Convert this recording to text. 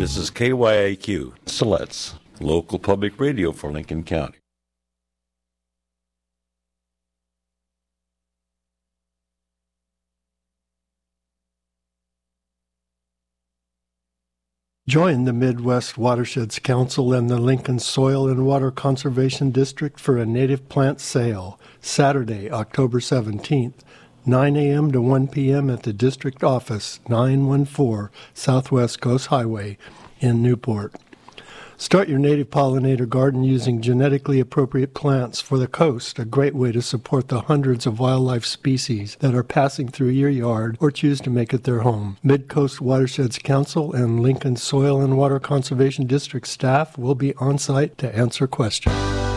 This is KYAQ, Siletz, local public radio for Lincoln County. Join the Midwest Watersheds Council and the Lincoln Soil and Water Conservation District for a native plant sale, Saturday, October 17th, 9 a.m. to 1 p.m. at the district office, 914 Southwest Coast Highway in Newport. Start your native pollinator garden using genetically appropriate plants for the coast, a great way to support the hundreds of wildlife species that are passing through your yard or choose to make it their home. Mid-Coast Watersheds Council and Lincoln Soil and Water Conservation District staff will be on site to answer questions.